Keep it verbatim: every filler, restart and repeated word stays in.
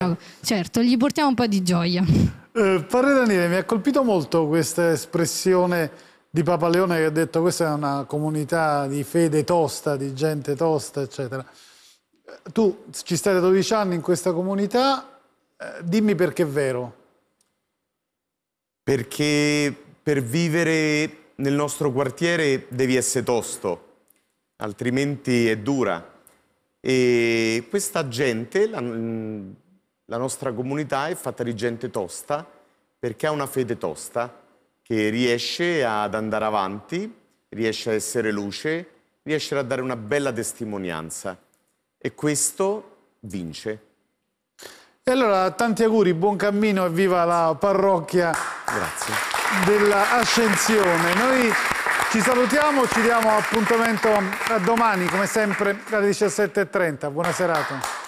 Certo, gli portiamo un po' di gioia. Eh, padre Daniele, mi ha colpito molto questa espressione di Papa Leone che ha detto questa è una comunità di fede tosta, di gente tosta, eccetera. Tu ci stai da dodici anni in questa comunità, eh, dimmi perché è vero. Perché per vivere nel nostro quartiere devi essere tosto, altrimenti è dura. E questa gente, la, la nostra comunità è fatta di gente tosta perché ha una fede tosta che riesce ad andare avanti, riesce a essere luce, riesce a dare una bella testimonianza e questo vince. E allora tanti auguri, buon cammino e viva la parrocchia Grazie. dell'Ascensione. Noi ci salutiamo, ci diamo appuntamento a domani come sempre alle diciassette e trenta. Buona serata.